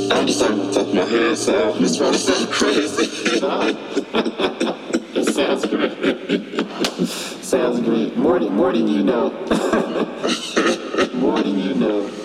I'm just talking to my head, so this probably sounds crazy. It sounds great. Sounds great. More than you know. More than you know.